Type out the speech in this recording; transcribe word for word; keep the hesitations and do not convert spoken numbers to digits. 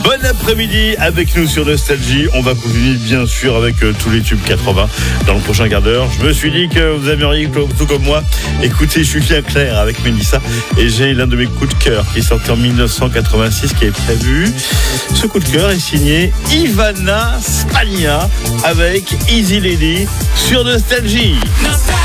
Bon après-midi avec nous sur Nostalgie. On va continuer bien sûr avec euh, tous les tubes quatre-vingts dans le prochain quart d'heure. Je me suis dit que vous aimeriez tout comme moi écouter Julien Clerc avec Mélissa. Et j'ai l'un de mes coups de cœur qui est sorti en dix-neuf cent quatre-vingt-six qui est prévu. Ce coup de cœur est signé Ivana Spagna avec Easy Lady sur Nostalgie. Nostalgie.